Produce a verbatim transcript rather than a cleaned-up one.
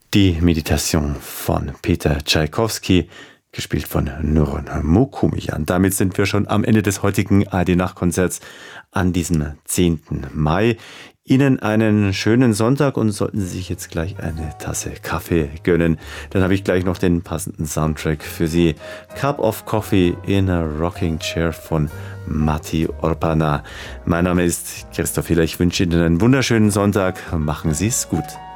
Die Meditation von Peter Tschaikowski, gespielt von Nurun Mokumian. Damit sind wir schon am Ende des heutigen A R D-Nachtkonzerts an diesem zehnten Mai. Ihnen einen schönen Sonntag und sollten Sie sich jetzt gleich eine Tasse Kaffee gönnen, dann habe ich gleich noch den passenden Soundtrack für Sie. Cup of Coffee in a Rocking Chair von Matti Orpana. Mein Name ist Christoph Hiller. Ich wünsche Ihnen einen wunderschönen Sonntag. Machen Sie es gut.